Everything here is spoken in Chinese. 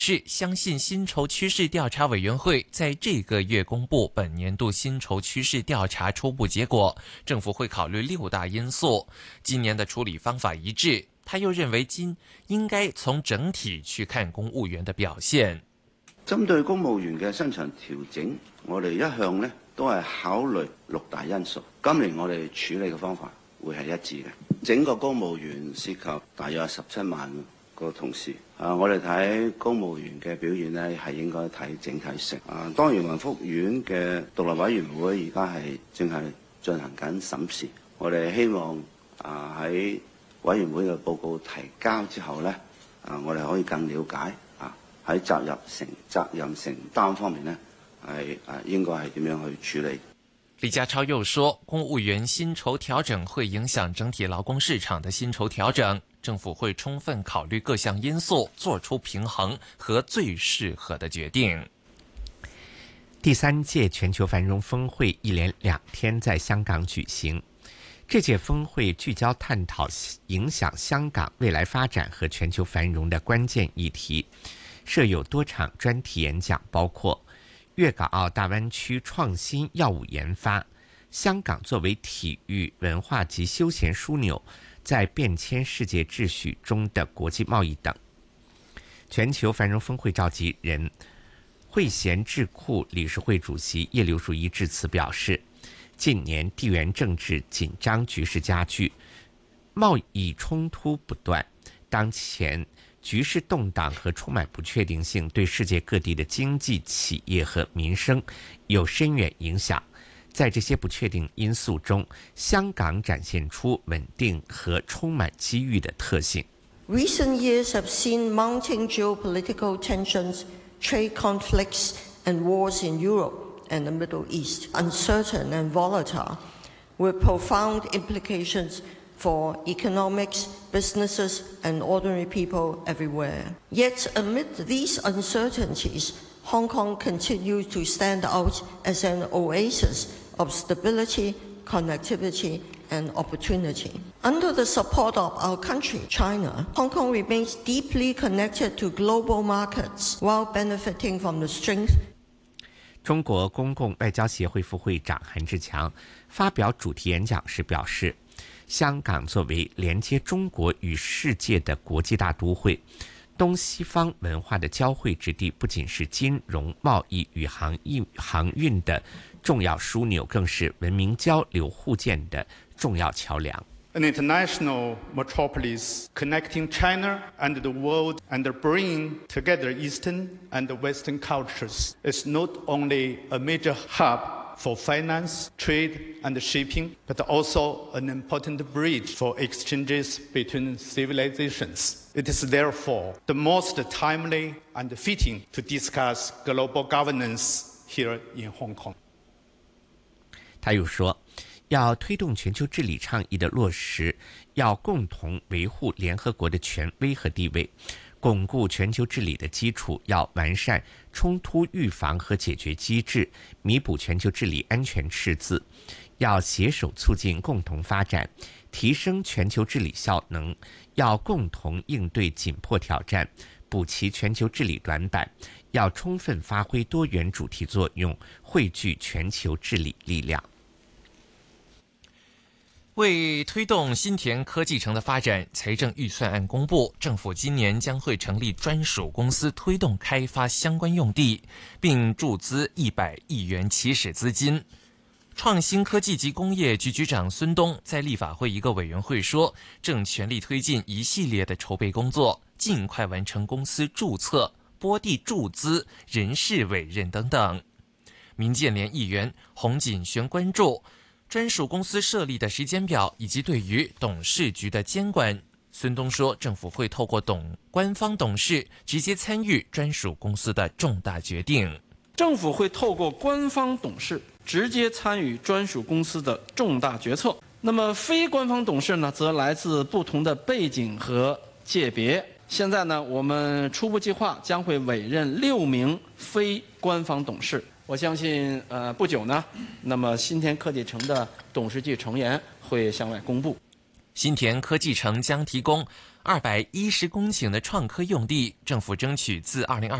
是相信薪酬趋势调查委员会在这个月公布本年度薪酬趋势调查初步结果，政府会考虑6大因素，今年的处理方法一致。他又认为应该從整體去看公務員的表現。 針對公務員嘅薪酬調整，我哋一向呢都係考慮6大因素。今年我哋處理嘅方法會係一致嘅。整個公務員涉及大約17萬個同事。我哋睇公務員嘅表現呢，係應該睇整體性。當然，雲福院嘅獨立委員會而家係正係進行緊審視。我哋希望喺委員會嘅報告提交之後呢，我哋可以更了解喺責任承擔方面呢，應該係點樣去處理。 李家超又說，公務員薪酬調整會影響整體勞工市場的薪酬調整，政府會充分考慮各項因素，做出平衡和最適合的決定。 第3屆全球繁榮峰會一連2天在香港舉行。這屆峰會聚焦探討影響香港未來發展和全球繁榮的關鍵議題，設有多場專題演講，包括粵港澳大灣區創新藥物研發，香港作為體育文化及休閒樞紐，在變遷世界秩序中的國際貿易等。全球繁榮峰會召集人匯賢智庫理事會主席葉劉淑儀致辭表示，近年地緣政治緊張局勢加劇，貿易衝突不斷，當前局勢動盪和充滿不確定性對世界各地的經濟、企業和民生有深遠影響。在這些不確定因素中，香港展現出穩定和充滿機遇的特性。 Recent years have seen mounting geopolitical tensions, trade conflicts, and wars in Europe and the Middle East, uncertain and volatile, with profound implications for economics, businesses, and ordinary people everywhere. Yet amid these uncertainties, Hong Kong continues to stand out as an oasis of stability, connectivity, and opportunity. Under the support of our country, China, Hong Kong remains deeply connected to global markets while benefiting from the strength. 中国公共外交协会副会长韩志强发表主题演讲时表示，香港作为连接中国与世界的国际大都会，东西方文化的交汇之地，不仅是金融、贸易与航运的重要枢纽，更是文明交流互鉴的重要桥梁。 An international metropolis connecting China and the world and bringing together Eastern and Western cultures is not only a major hub for finance, trade, and shipping, but also an important bridge for exchanges between civilizations. It is therefore the most timely and fitting to discuss global governance here in Hong Kong. 他又说，要推动全球治理倡议的落实，要共同维护联合国的权威和地位，巩固全球治理的基础，要完善冲突预防和解决机制，弥补全球治理安全赤字，要携手促进共同发展，提升全球治理效能，要共同应对紧迫挑战，补齐全球治理短板，要充分发挥多元主题作用，汇聚全球治理力量。 为推动新田科技城的发展，财政预算案公布，政府今年将会成立专属公司推动开发相关用地，并注资100亿元起始资金。创新科技及工业局局长孙东在立法会一个委员会说，正全力推进一系列的筹备工作，尽快完成公司注册、拨地注资、人事委任等等。民建联议员洪锦轩关注专属公司设立的时间表以及对于董事局的监管。孙东说，政府会透过官方董事直接参与专属公司的重大决定。 政府会透过官方董事直接参与专属公司的重大决策。那么非官方董事呢，则来自不同的背景和界别。现在呢，我们初步计划将会委任6名非官方董事。我相信不久呢，那么新田科技城的董事局成员会向外公布。 新田科技城将提供 210公顷的创科用地，政府争取自2020